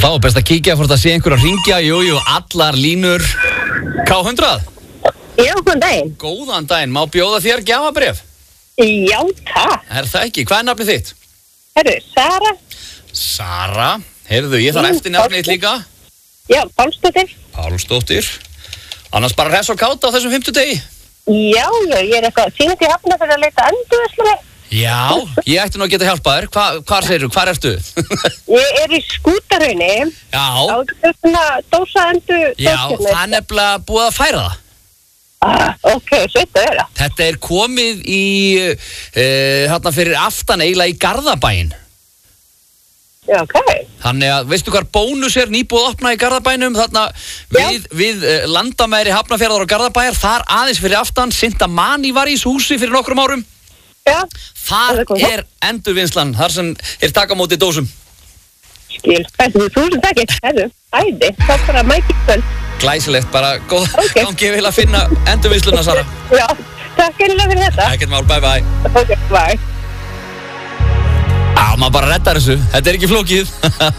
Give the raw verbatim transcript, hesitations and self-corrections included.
Þá er best að kíkja hvort að sé einhver að ringja. Jú, jú, allar línur. K hundrað? Já, góðan daginn. Góðan daginn, má bjóða þér gjafabréf? Já, takk. Er það ekki? Hvað er nafnið þitt? Herru, Sara. Sara. Heyrðu, ég þarf Mm, eftir nafnið þitt líka. Já, Pálsdóttir. Pálsdóttir. Annars bara hress og káta á þessum fimmtudegi. Já, já, ég er eitthvað sínt í hafna fyrir að leita endurverslunni. Já, ég ætti nú að geta hjálpað þér. Hva, hvar segirðu, hvar ertu? Ég er í Skútarauni. Já, Á svona dósa endur. já, það er nefnilega búið að færa það. Ah, ok, sveit að vera. Þetta er komið í, uh, hérna fyrir aftan eiginlega í Garðabæinn. Já, ok. Þannig að, veistu hvað bónus er nýbúið að opna í Garðabænum? Þarna við, við uh, landamæri Hafnarfjarðar og Garðabæjar, þar aðeins fyrir aftan, Sinta Mani var í þessu húsi fyrir nokkrum árum. Já. Þar er endurvinnslan, þar sem er taka á móti dósum. Skil, þessu þúsund takkir. Herru, æði, þá bara mækir kvöld. Glæsilegt, bara góð Ok. gangi vil að finna endurvinnsluna, Sara. Já, takk einlega fyrir þetta. Ekkert mál, bye bye. Ok, bye. Já, maður bara reddar þessu, þetta er ekki flókið.